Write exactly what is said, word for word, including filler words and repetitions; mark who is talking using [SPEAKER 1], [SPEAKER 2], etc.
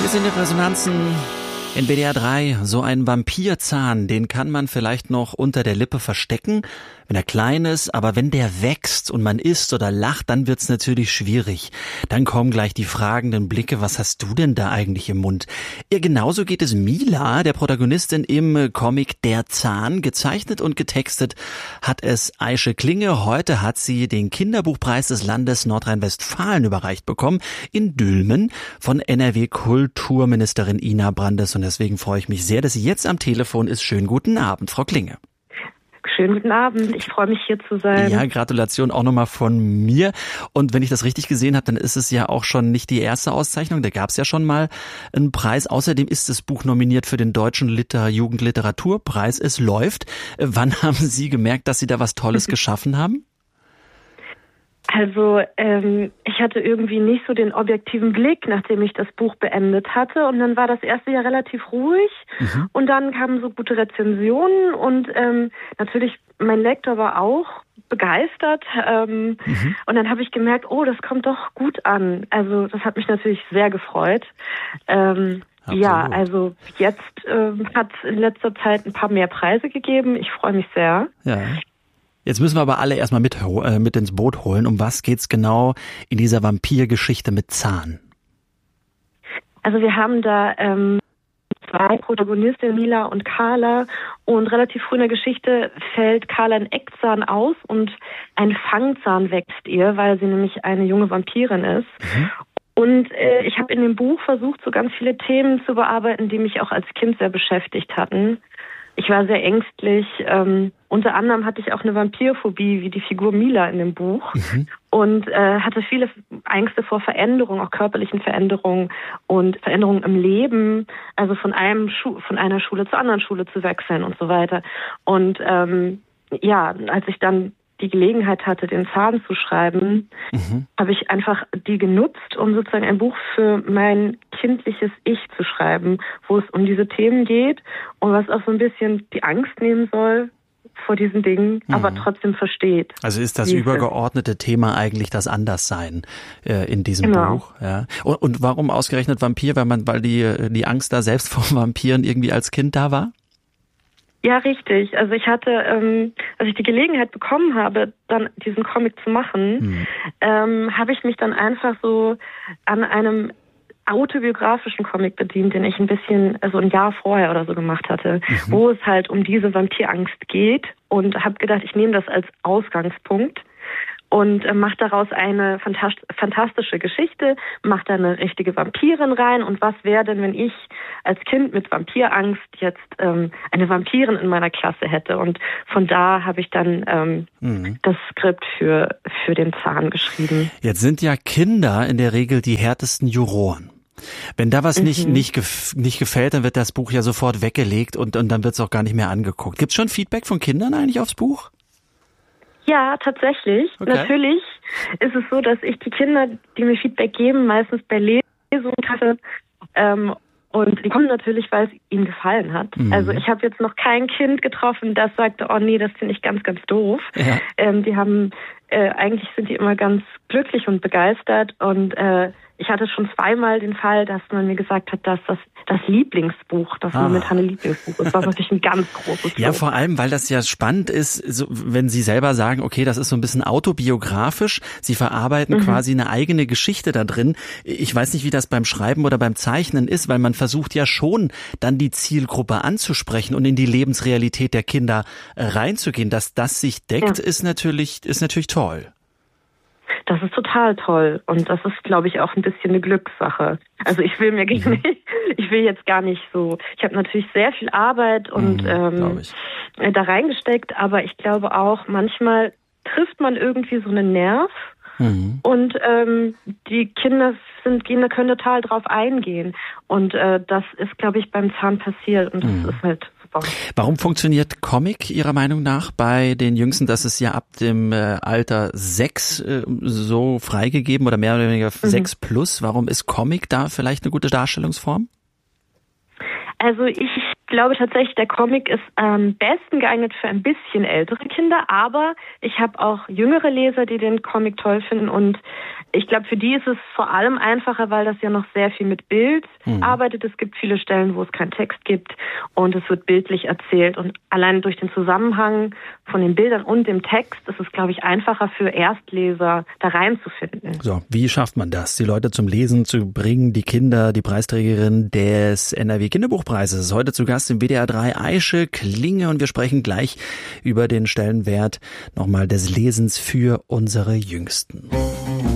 [SPEAKER 1] Hier sind die Resonanzen in B D R drei. So ein Vampirzahn, den kann man vielleicht noch unter der Lippe verstecken, wenn er klein ist, aber wenn der wächst und man isst oder lacht, dann wird's natürlich schwierig. Dann kommen gleich die fragenden Blicke, was hast du denn da eigentlich im Mund? Ja, genauso geht es Mila, der Protagonistin im Comic Der Zahn. Gezeichnet und getextet hat es Aische Klinge. Heute hat sie den Kinderbuchpreis des Landes Nordrhein-Westfalen überreicht bekommen in Dülmen von N R W-Kulturministerin Ina Brandes. Und deswegen freue ich mich sehr, dass sie jetzt am Telefon ist. Schönen guten Abend, Frau Klinge.
[SPEAKER 2] Schönen guten Abend, ich freue mich hier zu sein.
[SPEAKER 1] Ja, Gratulation auch nochmal von mir. Und wenn ich das richtig gesehen habe, dann ist es ja auch schon nicht die erste Auszeichnung. Da gab es ja schon mal einen Preis. Außerdem ist das Buch nominiert für den Deutschen Liter- Jugendliteraturpreis. Es läuft. Wann haben Sie gemerkt, dass Sie da was Tolles geschaffen haben?
[SPEAKER 2] Also ähm, ich hatte irgendwie nicht so den objektiven Blick, nachdem ich das Buch beendet hatte. Und dann war das erste Jahr relativ ruhig. Mhm. Und dann kamen so gute Rezensionen. Und ähm, natürlich, mein Lektor war auch begeistert. Ähm, mhm. Und dann habe ich gemerkt, oh, das kommt doch gut an. Also das hat mich natürlich sehr gefreut. Ähm, ja, also jetzt ähm, hat es in letzter Zeit ein paar mehr Preise gegeben. Ich freue mich sehr.
[SPEAKER 1] Ja. Jetzt müssen wir aber alle erstmal mit, äh, mit ins Boot holen. Um was geht's genau in dieser Vampirgeschichte mit Zahn?
[SPEAKER 2] Also wir haben da ähm, zwei Protagonistinnen, Mila und Carla. Und relativ früh in der Geschichte fällt Carla ein Eckzahn aus und ein Fangzahn wächst ihr, weil sie nämlich eine junge Vampirin ist. Mhm. Und äh, ich habe in dem Buch versucht, so ganz viele Themen zu bearbeiten, die mich auch als Kind sehr beschäftigt hatten. Ich war sehr ängstlich. Ähm, unter anderem hatte ich auch eine Vampirphobie, wie die Figur Mila in dem Buch. Mhm. Und äh, hatte viele Ängste vor Veränderungen, auch körperlichen Veränderungen und Veränderungen im Leben. Also von einem Schu- von einer Schule zur anderen Schule zu wechseln und so weiter. Und ähm, ja, als ich dann die Gelegenheit hatte, den Zahn zu schreiben, mhm. habe ich einfach die genutzt, um sozusagen ein Buch für mein kindliches Ich zu schreiben, wo es um diese Themen geht und was auch so ein bisschen die Angst nehmen soll vor diesen Dingen, mhm. aber trotzdem versteht.
[SPEAKER 1] Also ist das übergeordnete Thema eigentlich das Anderssein äh, in diesem
[SPEAKER 2] genau.
[SPEAKER 1] Buch? Ja. Und, und warum ausgerechnet Vampir? Weil man, weil die die Angst da selbst vor Vampiren irgendwie als Kind da war?
[SPEAKER 2] Ja, richtig. Also ich hatte, ähm, als ich die Gelegenheit bekommen habe, dann diesen Comic zu machen, hm. ähm, habe ich mich dann einfach so an einem autobiografischen Comic bedient, den ich ein bisschen, also ein Jahr vorher oder so gemacht hatte, mhm. wo es halt um diese Vampirangst geht und habe gedacht, ich nehme das als Ausgangspunkt und äh, mache daraus eine fantast- fantastische Geschichte, mache da eine richtige Vampirin rein und was wäre denn, wenn ich als Kind mit Vampirangst jetzt ähm, eine Vampirin in meiner Klasse hätte und von da habe ich dann ähm, mhm. das Skript für, für den Zahn geschrieben.
[SPEAKER 1] Jetzt sind ja Kinder in der Regel die härtesten Juroren. Wenn da was mhm. nicht, nicht, gef- nicht gefällt, dann wird das Buch ja sofort weggelegt und, und dann wird es auch gar nicht mehr angeguckt. Gibt's schon Feedback von Kindern eigentlich aufs Buch?
[SPEAKER 2] Ja, tatsächlich. Okay. Natürlich ist es so, dass ich die Kinder, die mir Feedback geben, meistens bei Lesungen treffe. Ähm, und die kommen natürlich, weil es ihnen gefallen hat. Mhm. Also ich habe jetzt noch kein Kind getroffen, das sagte, oh nee, das finde ich ganz, ganz doof. Ja. Ähm, die haben, äh, eigentlich sind die immer ganz glücklich und begeistert. Und äh, ich hatte schon zweimal den Fall, dass man mir gesagt hat, dass das das Lieblingsbuch, das ah. momentane Lieblingsbuch ist, was natürlich ein ganz großes Buch.
[SPEAKER 1] Ja, vor allem, weil das ja spannend ist, so, wenn Sie selber sagen, okay, das ist so ein bisschen autobiografisch, Sie verarbeiten mhm. quasi eine eigene Geschichte da drin. Ich weiß nicht, wie das beim Schreiben oder beim Zeichnen ist, weil man versucht ja schon, dann die Zielgruppe anzusprechen und in die Lebensrealität der Kinder reinzugehen. Dass das sich deckt, ja. ist natürlich, ist natürlich toll.
[SPEAKER 2] Das ist total toll und das ist, glaube ich, auch ein bisschen eine Glückssache. Also ich will mir mhm. ich will jetzt gar nicht so, ich habe natürlich sehr viel Arbeit und mhm, ähm, da reingesteckt, aber ich glaube auch, manchmal trifft man irgendwie so einen Nerv mhm. und ähm, die Kinder sind, Kinder können total drauf eingehen und äh, das ist, glaube ich, beim Zahn passiert und das mhm. ist halt
[SPEAKER 1] Warum funktioniert Comic Ihrer Meinung nach bei den Jüngsten? Das ist ja ab dem äh, Alter sechs äh, so freigegeben oder mehr oder weniger mhm. sechs plus. Warum ist Comic da vielleicht eine gute Darstellungsform?
[SPEAKER 2] Also ich glaube tatsächlich, der Comic ist am besten geeignet für ein bisschen ältere Kinder, aber ich habe auch jüngere Leser, die den Comic toll finden, und ich glaube, für die ist es vor allem einfacher, weil das ja noch sehr viel mit Bild mhm. arbeitet. Es gibt viele Stellen, wo es keinen Text gibt und es wird bildlich erzählt, und allein durch den Zusammenhang von den Bildern und dem Text ist es, glaube ich, einfacher für Erstleser da reinzufinden.
[SPEAKER 1] So, wie schafft man das, die Leute zum Lesen zu bringen? Die Kinder, die Preisträgerin des N R W Kinderbuchpreises ist heute zu Gast im W D R drei, Aische Klinge, und wir sprechen gleich über den Stellenwert nochmal des Lesens für unsere Jüngsten.